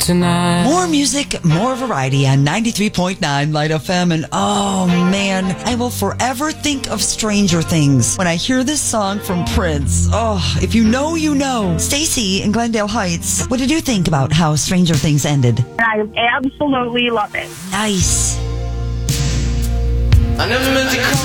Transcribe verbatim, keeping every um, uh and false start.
tonight. More music, more variety on ninety-three point nine Light F M. And oh man, I will forever think of Stranger Things when I hear this song from Prince. Oh, if you know, you know. Stacy in Glendale Heights, what did you think about how Stranger Things ended? I absolutely love it. Nice. I never meant to call